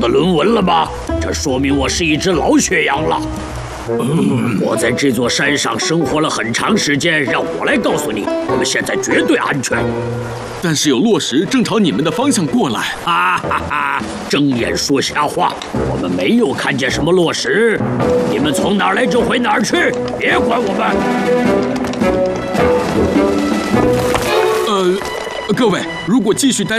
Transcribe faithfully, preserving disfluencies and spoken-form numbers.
论文了吗？这说明我是一只老雪羊了。嗯，我在这座山上生活了很长时间，让我来告诉你，我们现在绝对安全。 但是有落石正朝你们的方向过来。 哈哈哈！睁眼说瞎话，我们没有看见什么落石。你们从哪儿来就回哪儿去，别管我们。 呃，各位，如果继续待